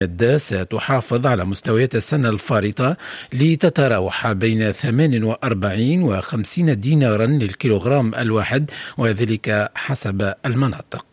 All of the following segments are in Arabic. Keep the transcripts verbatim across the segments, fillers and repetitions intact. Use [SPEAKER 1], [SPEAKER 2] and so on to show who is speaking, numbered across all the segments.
[SPEAKER 1] ستحافظ على مستويات السنة الفارطة لتتراوح بين ثمانية وأربعين وخمسين دينارا للكيلوغرام الواحد، وذلك حسب المناطق.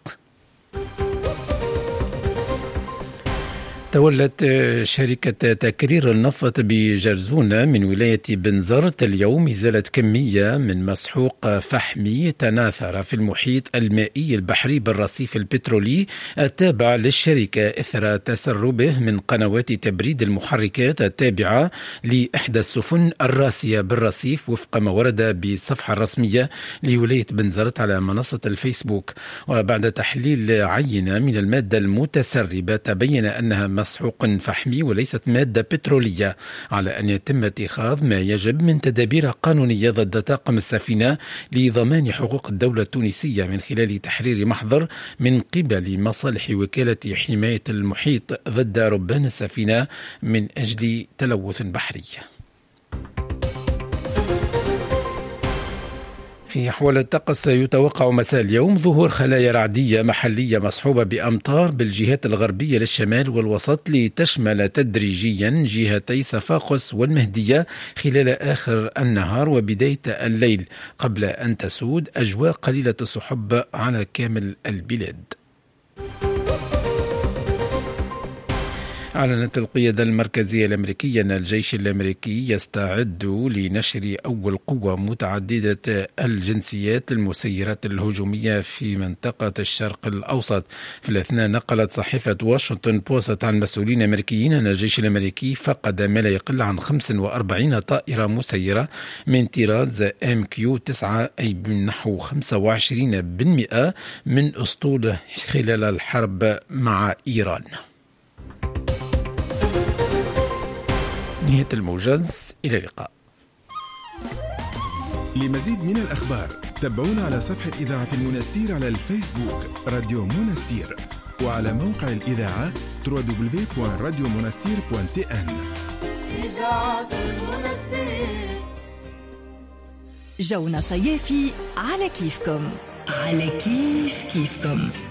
[SPEAKER 1] تولت شركة تكرير النفط بجرزونة من ولاية بنزرت اليوم إزالة كمية من مسحوق فحمي تناثر في المحيط المائي البحري بالرصيف البترولي التابع للشركة إثر تسربه من قنوات تبريد المحركات التابعة لإحدى السفن الراسية بالرصيف، وفق ما ورد بالصفحة الرسمية لولاية بنزرت على منصة الفيسبوك. وبعد تحليل عينة من المادة المتسربة تبين أنها مسحوق فحمي وليست مادة بترولية، على أن يتم اتخاذ ما يجب من تدابير قانونية ضد طاقم السفينة لضمان حقوق الدولة التونسية من خلال تحرير محضر من قبل مصالح وكالة حماية المحيط ضد ربان السفينة من أجل تلوث بحري. في أحوال الطقس يتوقع مساء اليوم ظهور خلايا رعدية محلية مصحوبة بأمطار بالجهات الغربية للشمال والوسط، لتشمل تدريجيا جهتي صفاقس والمهدية خلال آخر النهار وبداية الليل، قبل أن تسود أجواء قليلة السحب على كامل البلاد. أعلنت القيادة المركزية الأمريكية أن الجيش الأمريكي يستعد لنشر أول قوة متعددة الجنسيات المسيرات الهجومية في منطقة الشرق الأوسط. في الأثناء نقلت صحيفة واشنطن بوست عن مسؤولين أمريكيين أن الجيش الأمريكي فقد ما لا يقل عن خمسة وأربعين طائرة مسيرة من طراز إم كيو تسعة، أي بنحو خمسة وعشرين بالمئة من أسطوله خلال الحرب مع إيران. نهاية الموجز، إلى اللقاء.
[SPEAKER 2] لمزيد من الأخبار تابعونا على صفحة إذاعة المنستير على الفيسبوك راديو منستير، وعلى موقع الإذاعة دبليو دبليو دبليو دوت راديو منستير دوت تي إن. إذاعة المنستير،
[SPEAKER 3] جونا صيافي على كيفكم، على كيف كيفكم.